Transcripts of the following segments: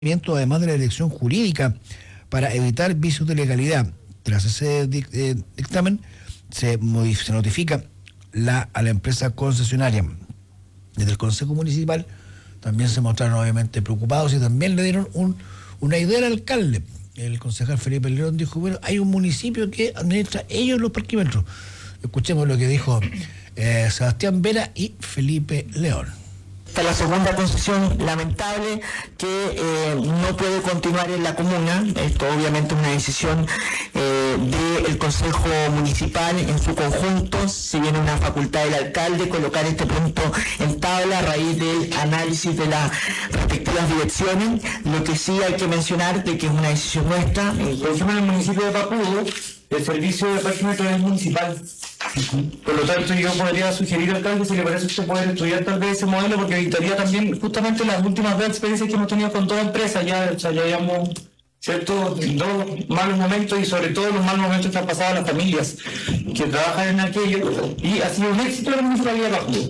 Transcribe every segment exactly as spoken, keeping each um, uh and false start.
Además de la dirección jurídica para evitar vicios de legalidad. Tras ese dic eh, dictamen se, se notifica la, a la empresa concesionaria. Desde el Consejo Municipal también se mostraron obviamente preocupados y también le dieron un, una idea al alcalde. El concejal Felipe León dijo, bueno, hay un municipio que administra ellos los parquímetros. Escuchemos lo que dijo eh, Sebastián Vera y Felipe León. Esta es la segunda concesión lamentable que eh, no puede continuar en la comuna. Esto obviamente es una decisión eh, del Consejo Municipal en su conjunto. Si viene una facultad del alcalde, colocar este punto en tabla a raíz del análisis de las respectivas direcciones. Lo que sí hay que mencionar de que es una decisión nuestra. Eh, por ejemplo, en el municipio de Papudo, el servicio de parquímetro es municipal. Por lo tanto, yo podría sugerir al alcalde, si le parece, usted poder estudiar tal vez ese modelo, porque evitaría también justamente las últimas dos experiencias que hemos tenido con toda empresa. Ya, o sea, ya habíamos, ¿cierto?, dos malos momentos y sobre todo los malos momentos que han pasado a las familias que trabajan en aquello, y ha sido un éxito la municipalidad de Papudo.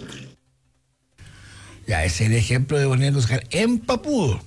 Ya, ese es el ejemplo de poner concejal en Papudo.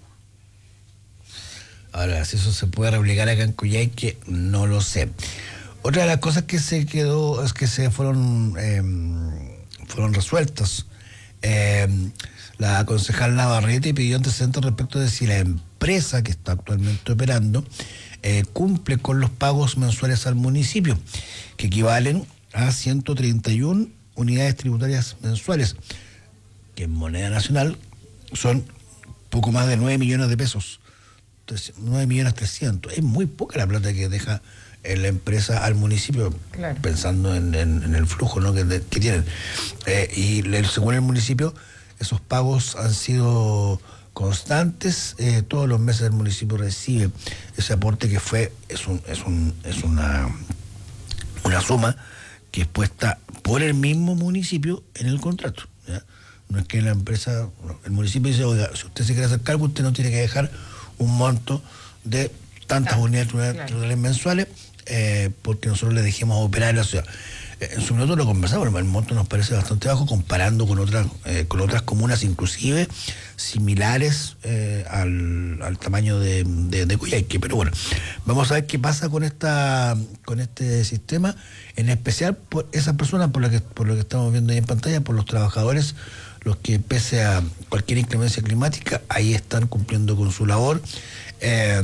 Ahora, si eso se puede replicar acá en Coyhaique, no lo sé. Otra de las cosas que se quedó es que se fueron eh, fueron resueltas. Eh, la concejal Navarrete pidió antecedentes respecto de si la empresa que está actualmente operando eh, cumple con los pagos mensuales al municipio, que equivalen a ciento treinta y una unidades tributarias mensuales, que en moneda nacional son poco más de nueve millones de pesos. nueve millones trescientos. Es muy poca la plata que deja en la empresa al municipio, claro, pensando en, en, en el flujo, ¿no?, que, de, que tienen. Eh, y según el municipio, esos pagos han sido constantes. Eh, todos los meses el municipio recibe ese aporte que fue, es, un, es, un, es una, una suma que es puesta por el mismo municipio en el contrato, ¿ya? No es que la empresa, no, el municipio dice, oiga, si usted se quiere hacer cargo, usted no tiene que dejar un monto de tantas claro, unidades tributarias claro. mensuales, eh, porque nosotros le dejemos operar en la ciudad. Eh, en su minuto lo conversamos, el monto nos parece bastante bajo comparando con otras eh, con otras comunas, inclusive similares eh, al, al tamaño de, de, de Coyhaique. Pero bueno, vamos a ver qué pasa con esta con este sistema, en especial por esas personas, por lo que, por lo que estamos viendo ahí en pantalla, por los trabajadores, los que pese a cualquier inclemencia climática, ahí están cumpliendo con su labor. Eh,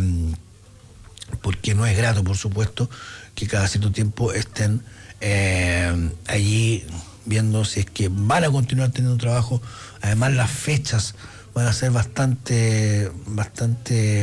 porque no es grato, por supuesto, que cada cierto tiempo estén eh, allí viendo si es que van a continuar teniendo trabajo. Además, las fechas van a ser bastante bastante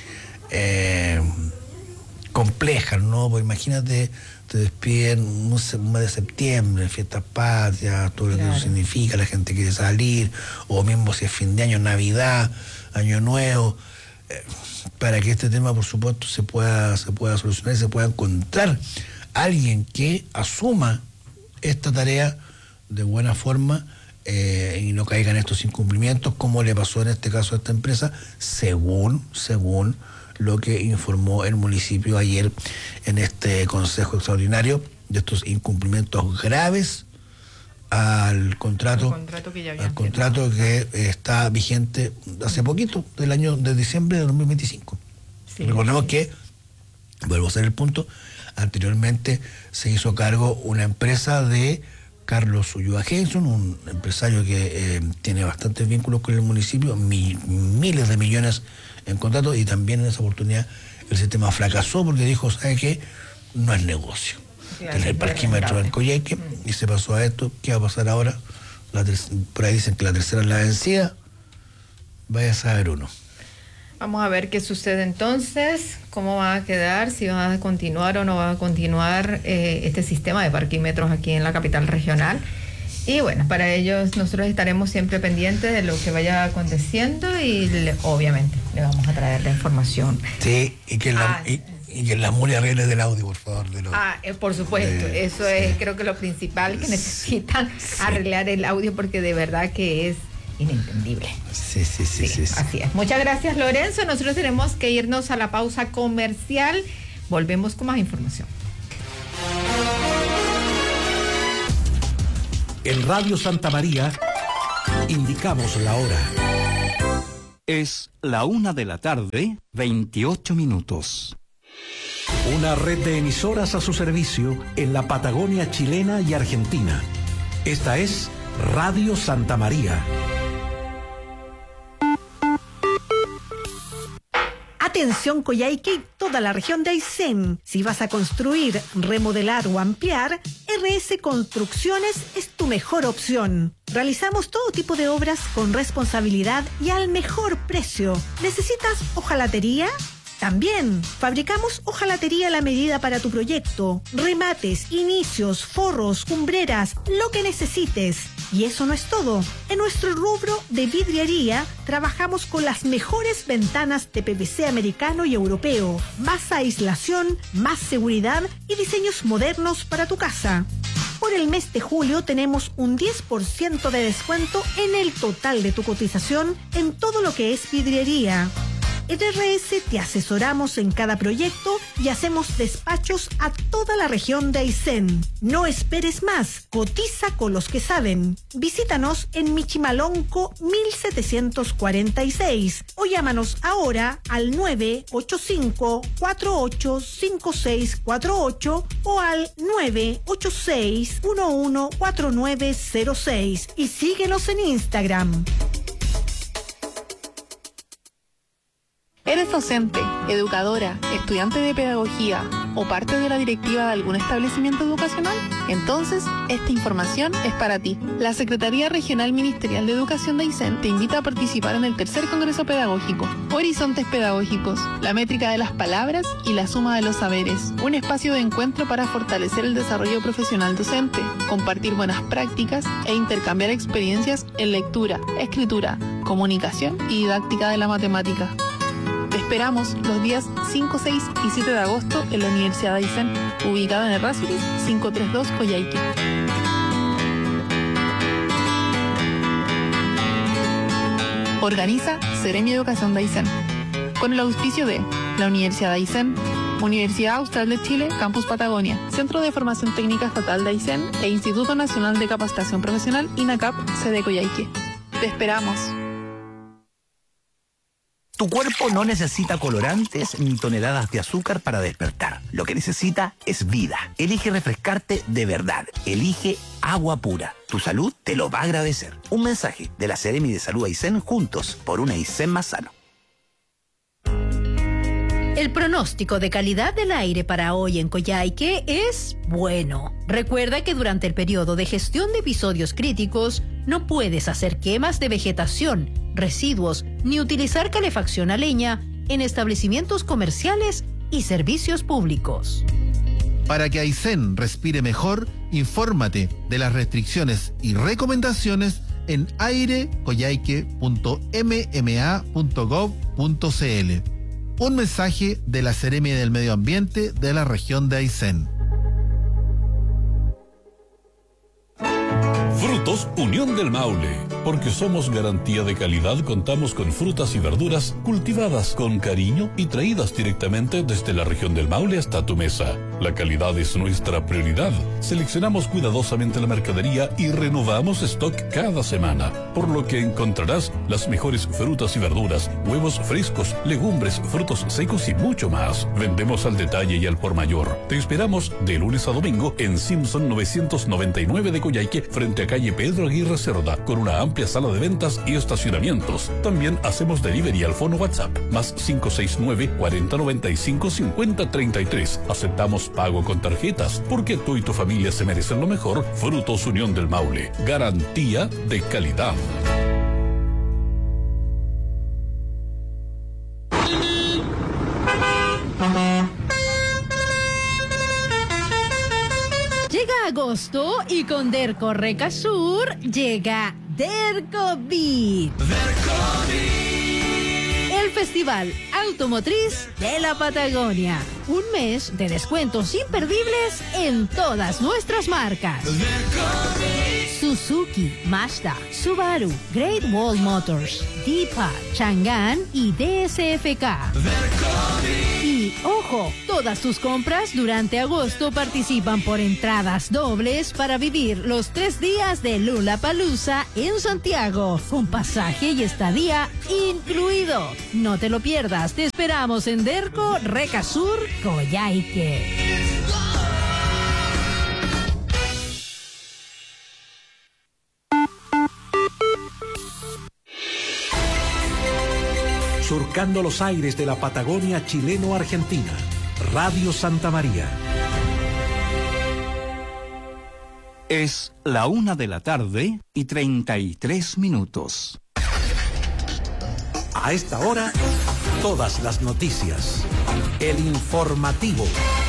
eh, complejas, ¿no? Pues imagínate, te despiden un mes de septiembre, fiestas patrias, todo lo claro. que eso significa, la gente quiere salir, o mismo si es fin de año, Navidad, Año Nuevo, eh, para que este tema, por supuesto, se pueda, se pueda solucionar y se pueda encontrar alguien que asuma esta tarea de buena forma eh, y no caiga en estos incumplimientos, como le pasó en este caso a esta empresa, según, según lo que informó el municipio ayer en este consejo extraordinario, de estos incumplimientos graves al contrato, el contrato que, ya al contrato que está vigente hace poquito, del año de diciembre de dos mil veinticinco. Sí, Recordemos sí. que, vuelvo a hacer el punto, anteriormente se hizo cargo una empresa de Carlos Ulloa Henson, un empresario que eh, tiene bastantes vínculos con el municipio, mi, miles de millones en contrato, y también en esa oportunidad el sistema fracasó porque dijo, ¿sabe qué? No es negocio. Claro, tener parquímetro en Coyhaique, mm. y se pasó a esto. ¿Qué va a pasar ahora? La por ahí dicen que la tercera es la vencida. Vaya a saber uno. Vamos a ver qué sucede entonces, cómo va a quedar, si va a continuar o no va a continuar eh, este sistema de parquímetros aquí en la capital regional. Y bueno, para ellos nosotros estaremos siempre pendientes de lo que vaya aconteciendo y le, obviamente le vamos a traer la información. Sí, y que la... Ah, y... Y que las mule arregles del audio, por favor. De los, ah, eh, por supuesto. Eh, Eso sí. es, creo que lo principal que necesitan, sí. arreglar el audio, porque de verdad que es inentendible. Sí, sí, sí, sí, sí, sí. Así es. Muchas gracias, Lorenzo. Nosotros tenemos que irnos a la pausa comercial. Volvemos con más información. En Radio Santa María indicamos la hora. Es la una de la tarde, veintiocho minutos. Una red de emisoras a su servicio en la Patagonia chilena y argentina. Esta es Radio Santa María. Atención Coyhaique y toda la región de Aysén. Si vas a construir, remodelar o ampliar, R S Construcciones es tu mejor opción. Realizamos todo tipo de obras con responsabilidad y al mejor precio. ¿Necesitas hojalatería? También fabricamos hojalatería a la medida para tu proyecto, remates, inicios, forros, cumbreras, lo que necesites. Y eso no es todo. En nuestro rubro de vidriería trabajamos con las mejores ventanas de P V C americano y europeo, más aislación, más seguridad y diseños modernos para tu casa. Por el mes de julio tenemos un diez por ciento de descuento en el total de tu cotización en todo lo que es vidriería. En R S te asesoramos en cada proyecto y hacemos despachos a toda la región de Aysén. No esperes más, cotiza con los que saben. Visítanos en Michimalonco mil setecientos cuarenta y seis o llámanos ahora al nueve ocho cinco, cuatro ocho cinco seis cuatro ocho o al nueve ocho seis, uno uno cuatro nueve cero seis y síguenos en Instagram. ¿Eres docente, educadora, estudiante de pedagogía o parte de la directiva de algún establecimiento educacional? Entonces, esta información es para ti. La Secretaría Regional Ministerial de Educación de Aysén te invita a participar en el tercer Congreso Pedagógico, Horizontes Pedagógicos, la métrica de las palabras y la suma de los saberes. Un espacio de encuentro para fortalecer el desarrollo profesional docente, compartir buenas prácticas e intercambiar experiencias en lectura, escritura, comunicación y didáctica de la matemática. Te esperamos los días cinco, seis y siete de agosto en la Universidad de Aysén, ubicada en Errázuriz quinientos treinta y dos Coyhaique. Organiza Seremi Educación de Aysén, con el auspicio de la Universidad de Aysén, Universidad Austral de Chile, Campus Patagonia, Centro de Formación Técnica Estatal de Aysén e Instituto Nacional de Capacitación Profesional, INACAP, sede Coyhaique. Te esperamos. Tu cuerpo no necesita colorantes ni toneladas de azúcar para despertar. Lo que necesita es vida. Elige refrescarte de verdad. Elige agua pura. Tu salud te lo va a agradecer. Un mensaje de la Seremi de Salud Aysén, juntos por un Aysén más sano. El pronóstico de calidad del aire para hoy en Coyhaique es bueno. Recuerda que durante el periodo de gestión de episodios críticos no puedes hacer quemas de vegetación, residuos ni utilizar calefacción a leña en establecimientos comerciales y servicios públicos. Para que Aysén respire mejor, infórmate de las restricciones y recomendaciones en aire coyhaique punto m m a punto gov punto c l. Un mensaje de la Seremi del Medio Ambiente de la región de Aysén. Frutos Unión del Maule. Porque somos garantía de calidad, contamos con frutas y verduras cultivadas con cariño y traídas directamente desde la región del Maule hasta tu mesa. La calidad es nuestra prioridad. Seleccionamos cuidadosamente la mercadería y renovamos stock cada semana, por lo que encontrarás las mejores frutas y verduras, huevos frescos, legumbres, frutos secos y mucho más. Vendemos al detalle y al por mayor. Te esperamos de lunes a domingo en Simpson novecientos noventa y nueve de Coyhaique, frente a calle Pedro Aguirre Cerda, con una amplia sala de ventas y estacionamientos. También hacemos delivery al fono WhatsApp, más cinco seis nueve, cuarenta noventa y cinco, cincuenta treinta y tres. Aceptamos pago con tarjetas, porque tú y tu familia se merecen lo mejor. Frutos Unión del Maule, garantía de calidad. Llega agosto y con Derco Recasur llega Dercobit. El Festival Automotriz de la Patagonia. Un mes de descuentos imperdibles en todas nuestras marcas. Suzuki, Mazda, Subaru, Great Wall Motors, Deepak, Chang'an y D S F K. Y Y, ojo, todas tus compras durante agosto participan por entradas dobles para vivir los tres días de Lollapalooza en Santiago, con pasaje y estadía incluido. No te lo pierdas, te esperamos en Derco, Recasur, Coyhaique. Surcando los aires de la Patagonia chileno-argentina. Radio Santa María. Es la una de la tarde y treinta y tres minutos. A esta hora, todas las noticias. El informativo.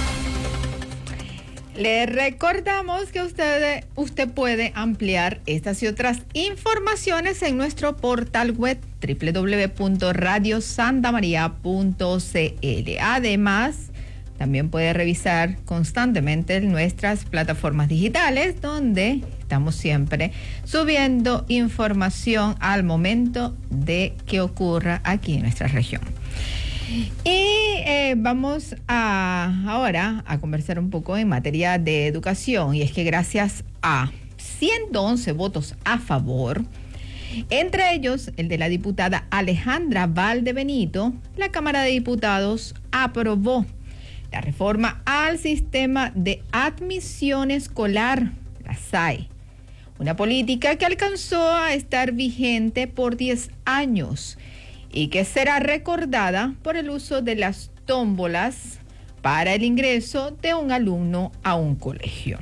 Le recordamos que usted, usted puede ampliar estas y otras informaciones en nuestro portal web doble u doble u doble u punto radio santa maría punto c l. Además, también puede revisar constantemente nuestras plataformas digitales, donde estamos siempre subiendo información al momento de que ocurra aquí en nuestra región. Y eh, vamos a, ahora a conversar un poco en materia de educación, y es que gracias a ciento once votos a favor, entre ellos el de la diputada Alejandra Valdebenito, la Cámara de Diputados aprobó la reforma al sistema de admisión escolar, la S A E, una política que alcanzó a estar vigente por diez años y que será recordada por el uso de las tómbolas para el ingreso de un alumno a un colegio.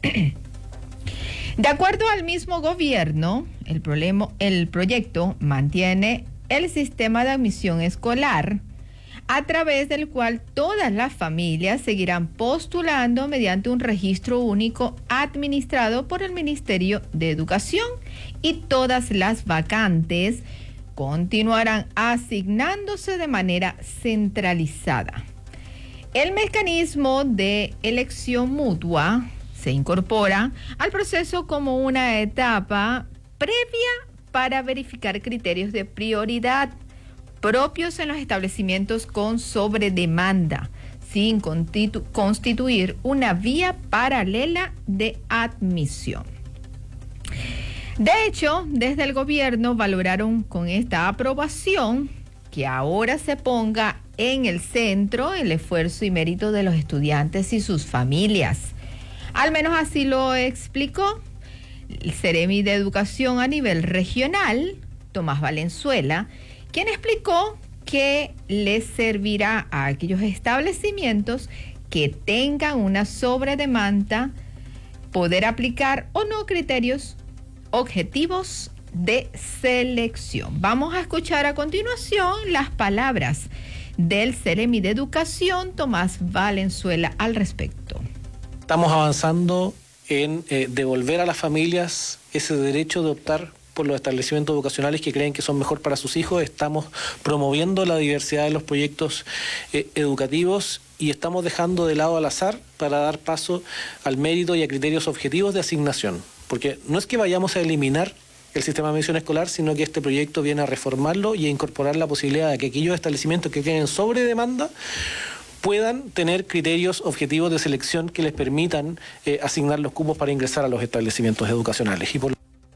De acuerdo al mismo gobierno, el, problema, el proyecto mantiene el sistema de admisión escolar, a través del cual todas las familias seguirán postulando mediante un registro único administrado por el Ministerio de Educación, y todas las vacantes continuarán asignándose de manera centralizada. El mecanismo de elección mutua se incorpora al proceso como una etapa previa para verificar criterios de prioridad propios en los establecimientos con sobredemanda, sin constitu- constituir una vía paralela de admisión. De hecho, desde el gobierno valoraron con esta aprobación que ahora se ponga en el centro el esfuerzo y mérito de los estudiantes y sus familias. Al menos así lo explicó el Ceremi de Educación a nivel regional, Tomás Valenzuela, quien explicó que les servirá a aquellos establecimientos que tengan una sobredemanda poder aplicar o no criterios objetivos de selección. Vamos a escuchar a continuación las palabras del Ceremi de Educación, Tomás Valenzuela, al respecto. Estamos avanzando en eh, devolver a las familias ese derecho de optar por los establecimientos educacionales que creen que son mejor para sus hijos. Estamos promoviendo la diversidad de los proyectos eh, educativos y estamos dejando de lado al azar para dar paso al mérito y a criterios objetivos de asignación. Porque no es que vayamos a eliminar el sistema de admisión escolar, sino que este proyecto viene a reformarlo y a incorporar la posibilidad de que aquellos establecimientos que tienen sobre demanda puedan tener criterios objetivos de selección que les permitan eh, asignar los cupos para ingresar a los establecimientos educacionales. Y por...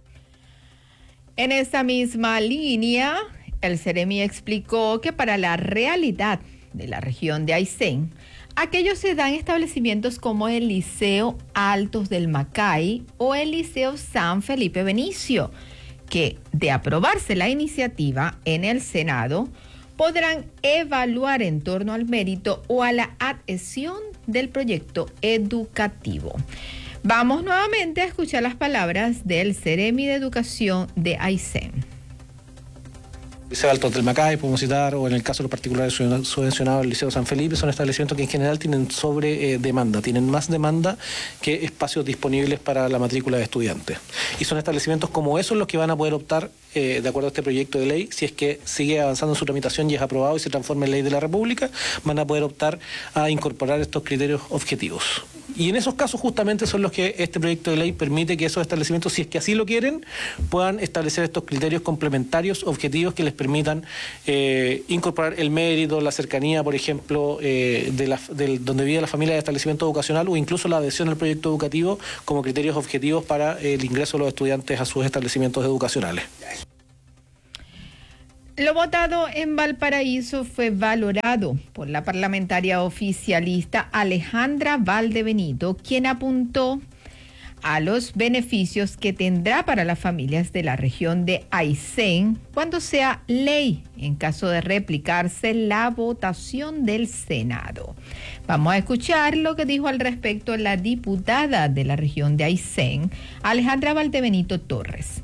En esa misma línea, el Ceremi explicó que para la realidad de la región de Aysén, aquellos se dan establecimientos como el Liceo Altos del Macay o el Liceo San Felipe Benicio, que de aprobarse la iniciativa en el Senado, podrán evaluar en torno al mérito o a la adhesión del proyecto educativo. Vamos nuevamente a escuchar las palabras del Ceremi de Educación de Aysén. Liceo Altos del Macay, podemos citar, o en el caso de los particulares subvencionados, el Liceo San Felipe, son establecimientos que en general tienen sobre eh, demanda, tienen más demanda que espacios disponibles para la matrícula de estudiantes. Y son establecimientos como esos los que van a poder optar, eh, de acuerdo a este proyecto de ley, si es que sigue avanzando en su tramitación y es aprobado y se transforma en ley de la República, van a poder optar a incorporar estos criterios objetivos. Y en esos casos justamente son los que este proyecto de ley permite que esos establecimientos, si es que así lo quieren, puedan establecer estos criterios complementarios, objetivos que les permitan eh, incorporar el mérito, la cercanía, por ejemplo, eh, de la, de donde vive la familia de establecimiento educacional, o incluso la adhesión al proyecto educativo como criterios objetivos para el ingreso de los estudiantes a sus establecimientos educacionales. Lo votado en Valparaíso fue valorado por la parlamentaria oficialista Alejandra Valdebenito, quien apuntó a los beneficios que tendrá para las familias de la región de Aysén cuando sea ley en caso de replicarse la votación del Senado. Vamos a escuchar lo que dijo al respecto la diputada de la región de Aysén, Alejandra Valdebenito Torres.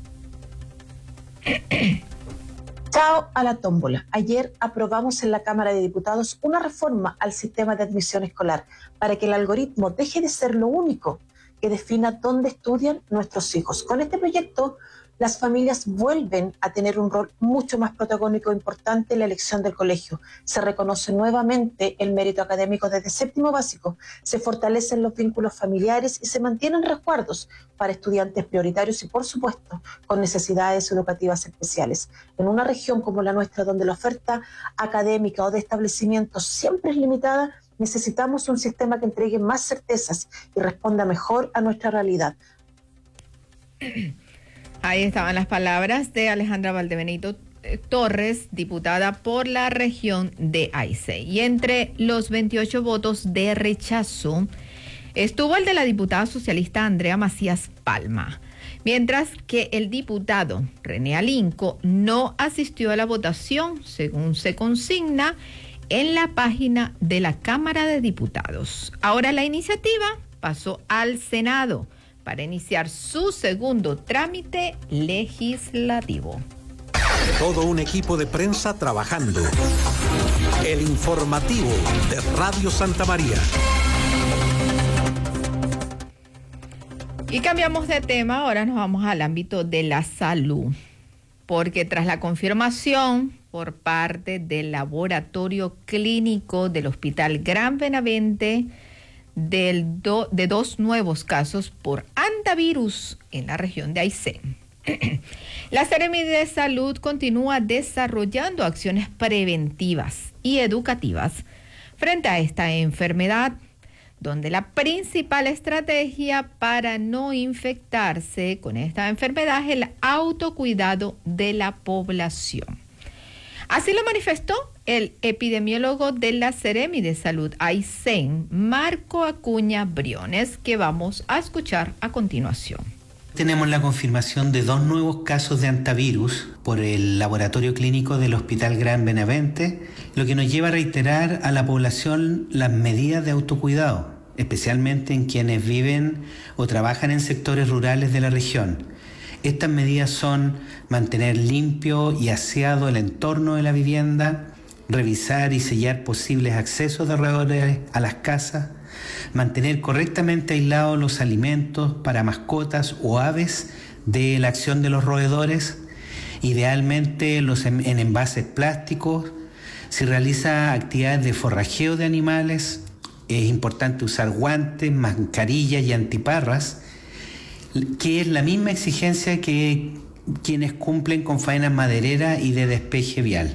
Chao a la tómbola. Ayer aprobamos en la Cámara de Diputados una reforma al sistema de admisión escolar para que el algoritmo deje de ser lo único que defina dónde estudian nuestros hijos. Con este proyecto, las familias vuelven a tener un rol mucho más protagónico e importante en la elección del colegio. Se reconoce nuevamente el mérito académico desde séptimo básico, se fortalecen los vínculos familiares y se mantienen resguardos para estudiantes prioritarios y, por supuesto, con necesidades educativas especiales. En una región como la nuestra, donde la oferta académica o de establecimientos siempre es limitada, necesitamos un sistema que entregue más certezas y responda mejor a nuestra realidad. Ahí estaban las palabras de Alejandra Valdebenito Torres, diputada por la región de Aysén. Y entre los veintiocho votos de rechazo estuvo el de la diputada socialista Andrea Macías Palma, mientras que el diputado René Alinco no asistió a la votación, según se consigna en la página de la Cámara de Diputados. Ahora la iniciativa pasó al Senado para iniciar su segundo trámite legislativo. Todo un equipo de prensa trabajando. El informativo de Radio Santa María. Y cambiamos de tema, ahora nos vamos al ámbito de la salud, porque tras la confirmación por parte del laboratorio clínico del Hospital Gran Benavente del do, de dos nuevos casos por hantavirus en la región de Aysén, la Seremi de Salud continúa desarrollando acciones preventivas y educativas frente a esta enfermedad, donde la principal estrategia para no infectarse con esta enfermedad es el autocuidado de la población. Así lo manifestó el epidemiólogo de la Seremi de Salud Aysén, Marco Acuña Briones, que vamos a escuchar a continuación. Tenemos la confirmación de dos nuevos casos de hantavirus por el laboratorio clínico del Hospital Gran Benavente, lo que nos lleva a reiterar a la población las medidas de autocuidado, especialmente en quienes viven o trabajan en sectores rurales de la región. Estas medidas son mantener limpio y aseado el entorno de la vivienda, revisar y sellar posibles accesos de roedores a las casas, mantener correctamente aislados los alimentos para mascotas o aves de la acción de los roedores, idealmente los en, en envases plásticos. Si realiza actividades de forrajeo de animales, es importante usar guantes, mascarillas y antiparras, que es la misma exigencia que quienes cumplen con faenas madereras y de despeje vial.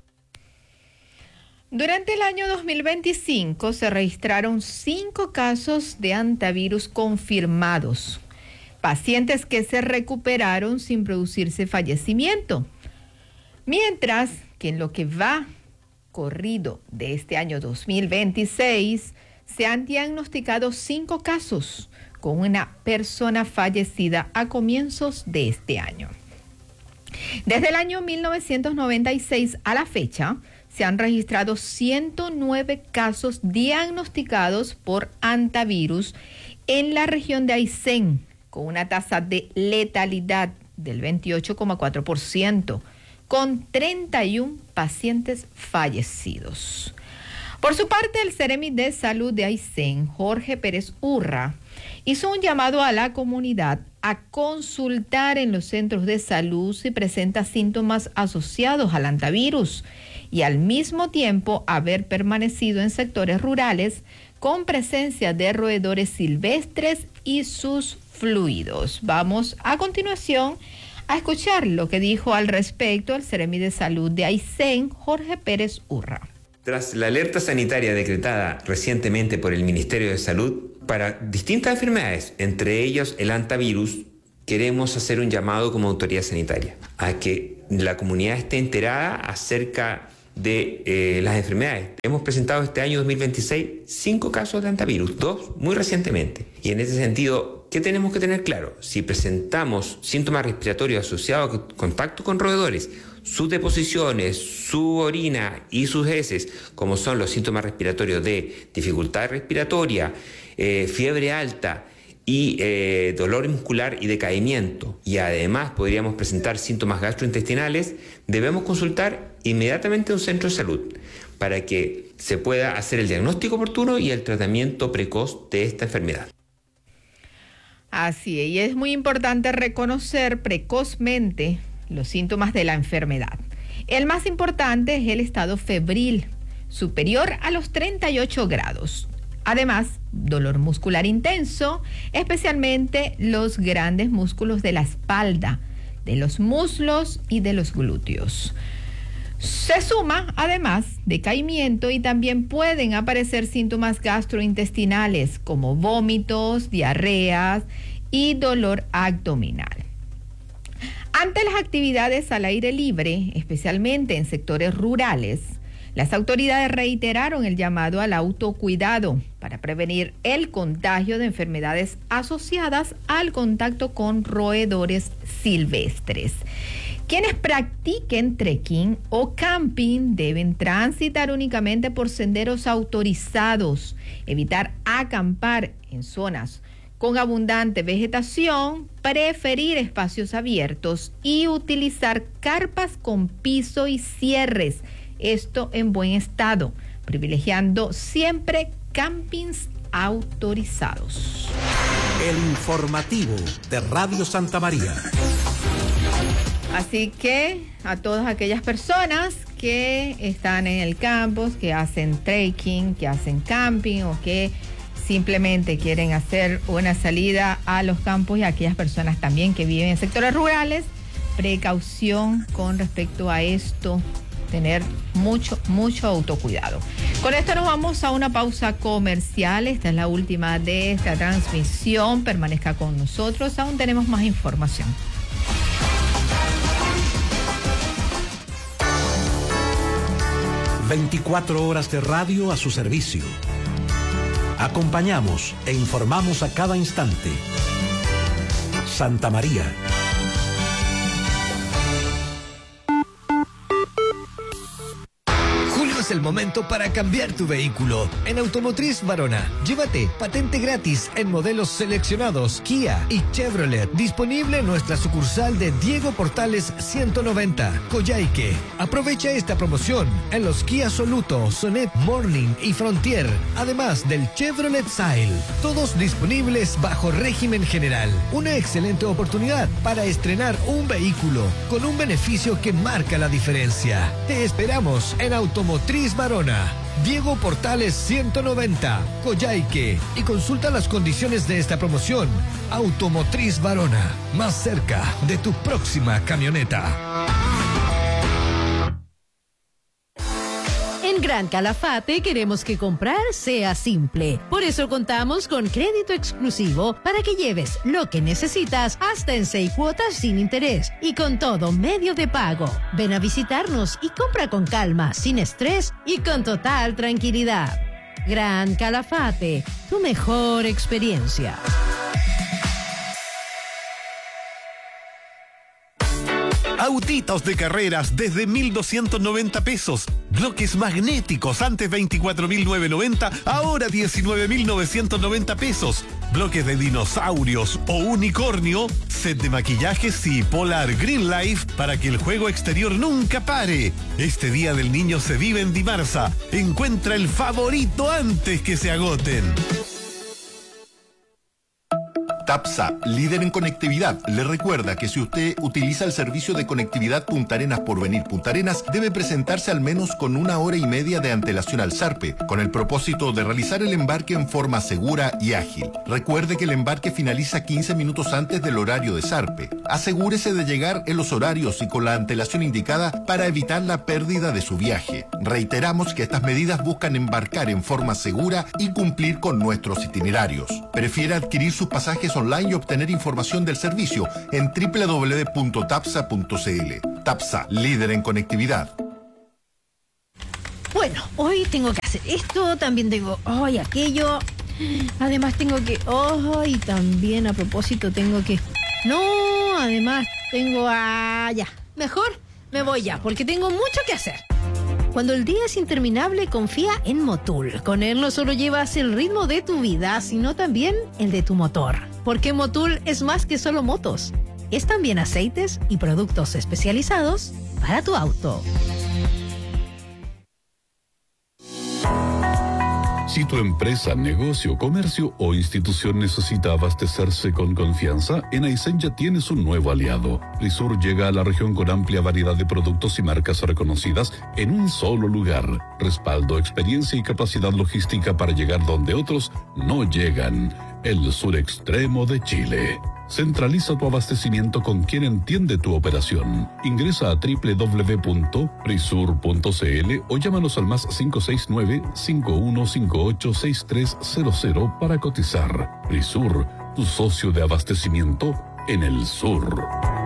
Durante el año dos mil veinticinco se registraron cinco casos de hantavirus confirmados, pacientes que se recuperaron sin producirse fallecimiento, mientras que en lo que va corrido de este año dos mil veintiséis se han diagnosticado cinco casos con una persona fallecida a comienzos de este año. Desde el año mil novecientos noventa y seis a la fecha, se han registrado ciento nueve casos diagnosticados por hantavirus en la región de Aysén, con una tasa de letalidad del veintiocho coma cuatro por ciento, con treinta y uno pacientes fallecidos. Por su parte, el Seremi de Salud de Aysén, Jorge Pérez Urra, hizo un llamado a la comunidad a consultar en los centros de salud si presenta síntomas asociados al hantavirus y al mismo tiempo haber permanecido en sectores rurales con presencia de roedores silvestres y sus fluidos. Vamos a continuación a escuchar lo que dijo al respecto el Seremi de Salud de Aysén, Jorge Pérez Urra. Tras la alerta sanitaria decretada recientemente por el Ministerio de Salud para distintas enfermedades, entre ellas el hantavirus, queremos hacer un llamado como autoridad sanitaria a que la comunidad esté enterada acerca de eh, las enfermedades. Hemos presentado este año dos mil veintiséis cinco casos de hantavirus, dos muy recientemente. Y en ese sentido, ¿qué tenemos que tener claro? Si presentamos síntomas respiratorios asociados a contacto con roedores, sus deposiciones, su orina y sus heces, como son los síntomas respiratorios de dificultad respiratoria, eh, fiebre alta y eh, dolor muscular y decaimiento, y además podríamos presentar síntomas gastrointestinales, debemos consultar inmediatamente a un centro de salud para que se pueda hacer el diagnóstico oportuno y el tratamiento precoz de esta enfermedad. Así es, y es muy importante reconocer precozmente los síntomas de la enfermedad. El más importante es el estado febril, superior a los treinta y ocho grados. Además, dolor muscular intenso, especialmente los grandes músculos de la espalda, de los muslos y de los glúteos. Se suma, además, decaimiento y también pueden aparecer síntomas gastrointestinales como vómitos, diarreas y dolor abdominal. Ante las actividades al aire libre, especialmente en sectores rurales, las autoridades reiteraron el llamado al autocuidado para prevenir el contagio de enfermedades asociadas al contacto con roedores silvestres. Quienes practiquen trekking o camping deben transitar únicamente por senderos autorizados, evitar acampar en zonas con abundante vegetación, preferir espacios abiertos y utilizar carpas con piso y cierres, esto en buen estado, privilegiando siempre campings autorizados. El informativo de Radio Santa María. Así que a todas aquellas personas que están en el campus, que hacen trekking, que hacen camping o que simplemente quieren hacer una salida a los campos, y a aquellas personas también que viven en sectores rurales, precaución con respecto a esto, tener mucho, mucho autocuidado. Con esto nos vamos a una pausa comercial. Esta es la última de esta transmisión. Permanezca con nosotros, aún tenemos más información. veinticuatro horas de radio a su servicio. Acompañamos e informamos a cada instante. Santa María. Es el momento para cambiar tu vehículo. En Automotriz Varona, llévate patente gratis en modelos seleccionados Kia y Chevrolet. Disponible en nuestra sucursal de Diego Portales ciento noventa, Coyhaique. Aprovecha esta promoción en los Kia Soluto, Sonet, Morning y Frontier, además del Chevrolet Sail. Todos disponibles bajo régimen general. Una excelente oportunidad para estrenar un vehículo con un beneficio que marca la diferencia. Te esperamos en Automotriz Varona, Diego Portales ciento noventa, Coyhaique, y consulta las condiciones de esta promoción. Automotriz Varona, más cerca de tu próxima camioneta. En Gran Calafate queremos que comprar sea simple. Por eso contamos con crédito exclusivo para que lleves lo que necesitas hasta en seis cuotas sin interés y con todo medio de pago. Ven a visitarnos y compra con calma, sin estrés y con total tranquilidad. Gran Calafate, tu mejor experiencia. Autitos de carreras desde mil doscientos noventa pesos. Bloques magnéticos antes veinticuatro mil novecientos noventa, ahora diecinueve mil novecientos noventa pesos. Bloques de dinosaurios o unicornio, set de maquillajes y Polar Green Life para que el juego exterior nunca pare. Este Día del Niño se vive en Dimarsa. Encuentra el favorito antes que se agoten. TAPSA, líder en conectividad, le recuerda que si usted utiliza el servicio de conectividad Punta Arenas por venir Punta Arenas, debe presentarse al menos con una hora y media de antelación al ZARPE, con el propósito de realizar el embarque en forma segura y ágil. Recuerde que el embarque finaliza quince minutos antes del horario de ZARPE. Asegúrese de llegar en los horarios y con la antelación indicada para evitar la pérdida de su viaje. Reiteramos que estas medidas buscan embarcar en forma segura y cumplir con nuestros itinerarios. Prefiere adquirir sus pasajes online y obtener información del servicio en doble u doble u doble u punto tapsa punto c l. TAPSA, líder en conectividad. Bueno, hoy tengo que hacer esto, también tengo hoy aquello. Además tengo que... Oh, y también a propósito tengo que... No, además tengo... Ah, ya. Mejor me voy ya, porque tengo mucho que hacer. Cuando el día es interminable, confía en Motul. Con él no solo llevas el ritmo de tu vida, sino también el de tu motor. Porque Motul es más que solo motos. Es también aceites y productos especializados para tu auto. Si tu empresa, negocio, comercio o institución necesita abastecerse con confianza, en Aysén ya tienes un nuevo aliado. Prisur llega a la región con amplia variedad de productos y marcas reconocidas en un solo lugar. Respaldo, experiencia y capacidad logística para llegar donde otros no llegan. El sur extremo de Chile. Centraliza tu abastecimiento con quien entiende tu operación. Ingresa a doble u doble u doble u punto prisur punto c l o llámanos al más cinco seis nueve, cinco uno cinco ocho, seis tres cero cero para cotizar. Prisur, tu socio de abastecimiento en el sur.